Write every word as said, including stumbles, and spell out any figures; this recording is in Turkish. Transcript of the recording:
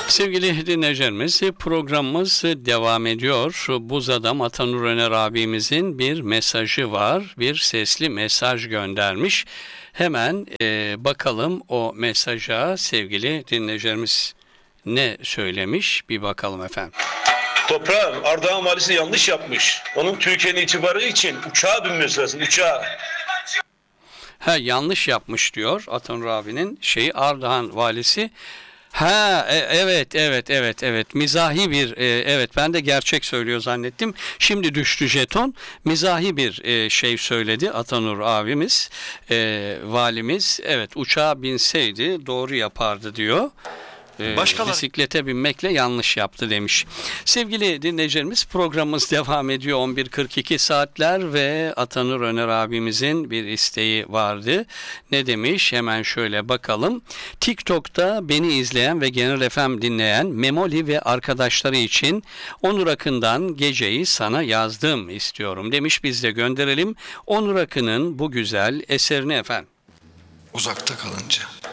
Sevgili dinleyicilerimiz, programımız devam ediyor. Buz Adam Atanur Öner abimizin bir mesajı var. Bir sesli mesaj göndermiş. Hemen e, bakalım o mesaja sevgili dinleyicilerimiz ne söylemiş, bir bakalım efendim. Toprağım, Ardahan valisi yanlış yapmış. Onun Türkiye'nin itibarı için uçağa binmesi lazım, uçağa. Ha, yanlış yapmış diyor Atanur abinin şeyi, Ardahan valisi. Ha, e, evet evet evet evet mizahi bir e, evet, ben de gerçek söylüyor zannettim. Şimdi düştü jeton. Mizahi bir e, şey söyledi Atanur abimiz, e, valimiz. Evet, uçağa binseydi doğru yapardı diyor. E, Başkaları... Bisiklete binmekle yanlış yaptı demiş. Sevgili dinleyicilerimiz, programımız devam ediyor. on bir kırk iki saatler ve Atanur Öner abimizin bir isteği vardı. Ne demiş? Hemen şöyle bakalım. TikTok'ta beni izleyen ve Genel F M dinleyen Memoli ve arkadaşları için Onur Akın'dan Geceyi Sana Yazdım istiyorum demiş. Biz de gönderelim Onur Akın'ın bu güzel eserini efendim. Uzakta kalınca